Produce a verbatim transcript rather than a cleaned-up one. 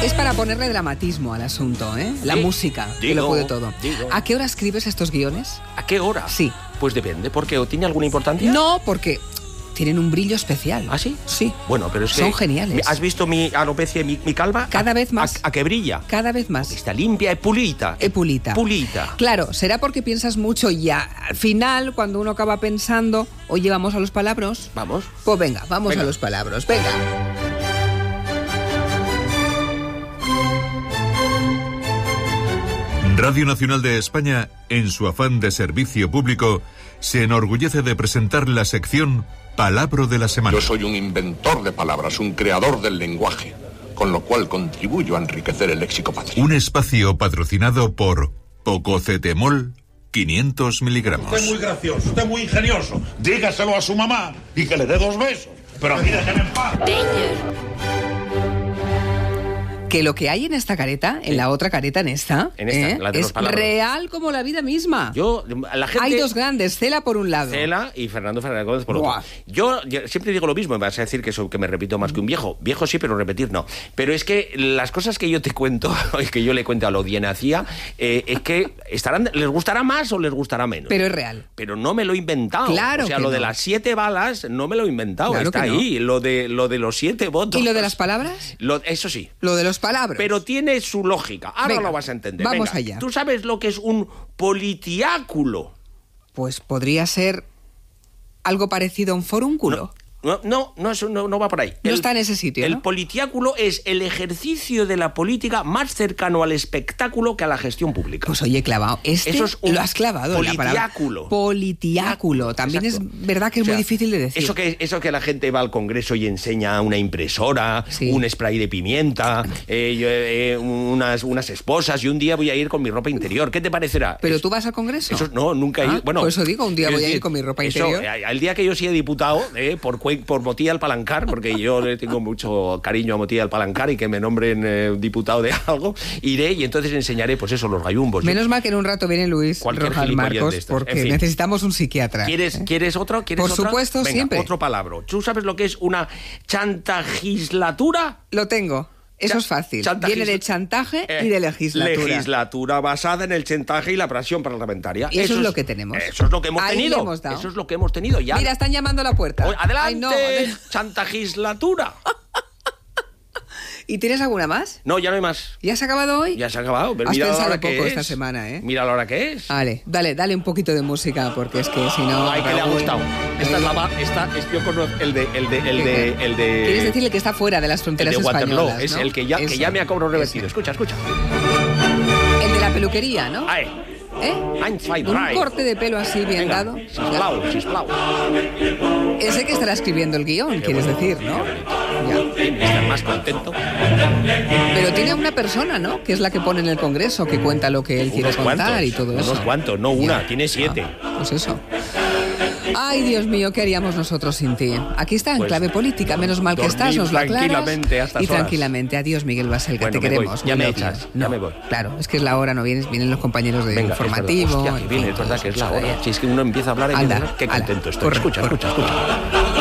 Es para ponerle dramatismo al asunto, ¿eh? La Sí, música, digo, que lo puede todo. digo. ¿A qué hora escribes estos guiones? ¿A qué hora? Sí. Pues depende, porque ¿tiene alguna importancia? No, porque tienen un brillo especial. ¿Ah, sí? Sí. Bueno, pero es que... Son geniales. ¿Has visto mi alopecia y mi, mi calva? Cada a, vez más. A, a que brilla. Cada vez más. Está limpia, es pulita. Es pulita. Pulita. Claro, será porque piensas mucho y ya al final, cuando uno acaba pensando, oye, vamos a los palabras. Vamos. Pues venga, vamos Venga. a los palabras. Venga. Radio Nacional de España, en su afán de servicio público, se enorgullece de presentar la sección Palabra de la Semana. Yo soy un inventor de palabras, un creador del lenguaje, con lo cual contribuyo a enriquecer el léxico patrio. Un espacio patrocinado por Pococetemol quinientos miligramos. Usted es muy gracioso, usted es muy ingenioso. Dígaselo a su mamá y que le dé dos besos. Pero a mí déjeme en paz. Que lo que hay en esta careta, en Sí. la otra careta, en esta, En esta, ¿eh? la de los es palabras. real como la vida misma. Yo, la gente... Hay dos grandes, Cela por un lado. Cela y Fernando Fernández Gómez por Buah. otro. Yo, yo siempre digo lo mismo, me vas a decir que, eso, que me repito más que un viejo. Viejo sí, pero repetir no. Pero es que las cosas que yo te cuento, que yo le cuento a la audiencia, eh, es que estarán, les gustará más o les gustará menos. Pero es real. Pero no me lo he inventado. Claro o sea, que lo no. de las siete balas no me lo he inventado. Claro Está que no. ahí. Lo de, lo de los siete votos. ¿Y lo de las palabras? Lo- eso sí. Lo de los palabras. Pero tiene su lógica. Ahora Venga, lo vas a entender. vamos Venga, allá. ¿Tú sabes lo que es un politiáculo? Pues podría ser algo parecido a un forúnculo. No, no, no, eso no, no va por ahí. No está en ese sitio, El ¿no? politiáculo es el ejercicio de la política más cercano al espectáculo que a la gestión pública. Pues oye, clavado. Este Eso es un lo has clavado. en la palabra. politiáculo. Politiáculo. También Exacto. es verdad que es O sea, muy difícil de decir. Eso que, eso que la gente va al Congreso y enseña una impresora, Sí. un spray de pimienta, eh, yo, eh, unas, unas esposas, y un día voy a ir con mi ropa interior. ¿Qué te parecerá? ¿Pero Es- tú vas al Congreso? Eso no, nunca he Ah, ido. Bueno, por eso digo, un día quiero voy a ir decir, con mi ropa eso, interior. eh, al día que yo sea diputado, eh, por, cue- por Motilla al Palancar, porque yo le tengo mucho cariño a Motilla al Palancar y que me nombren eh, diputado de algo, iré y entonces enseñaré, pues eso, los gallumbos. Menos mal que en un rato viene Luis Cualquier Rojas gilipollez Marcos, de estos. porque En fin. necesitamos un psiquiatra. ¿Quieres, ¿eh? ¿Quieres otro? ¿Quieres Por otra? supuesto, Venga, siempre. otro palabra. ¿Tú sabes lo que es una chantagislatura? Lo tengo. Eso Cha- es fácil. chantagisla- Viene de chantaje Eh, y de legislatura. Legislatura basada en el chantaje y la presión parlamentaria. Y eso es lo que tenemos. Eso es lo que hemos Ahí tenido. le hemos dado. Eso es lo que hemos tenido ya. Mira, están llamando a la puerta. Oye, adelante, Ay, no, adel- chantagislatura. ¿Y tienes alguna más? No, ya no hay más. ¿Ya se ha acabado hoy? Ya se ha acabado. Pero Has mira la pensado hora que poco es. esta semana, ¿eh? Mira la hora que es. Vale, dale, dale un poquito de música, porque es que si no... Ay, que le ha Raúl, gustado. Esta es la va- esta es yo conozco el de el de el de el de Quieres decirle que está fuera de las el fronteras de Waterloo, españolas, es ¿no? el que ya que Ese, ya me ha cobrado revertido. ese. Escucha, escucha. El de la peluquería, ¿no? Ay, ¿Eh? Ein, zwei, Un drei. corte de pelo así bien Venga, dado. sisplau, sisplau. Ese que estará escribiendo el guión, quieres decir, ¿no? Ya. Estar más contento. Pero tiene una persona, ¿no? Que es la que pone en el Congreso, que cuenta lo que él quiere Unos contar cuantos, y todo eso. unos cuantos, no una, Ya. tiene siete. Ah, pues eso. Ay, Dios mío, ¿qué haríamos nosotros sin ti? Aquí está, en Pues, clave política. Menos mal que dormir estás, nos lo aclaras. tranquilamente a estas y horas. tranquilamente. Adiós, Miguel Basel, que Bueno, te me voy. queremos. Ya we me love echas, you. ya No, me voy. Claro, es que es la hora, no vienes, vienen los compañeros de Venga, es verdad. informativo. Hostia, en que fin, viene, es todo verdad que es eso, la hora. ya. Si es que uno empieza a hablar y Anda, dice, qué ala, contento estoy. corre, Escucha, corre. escucha, escucha.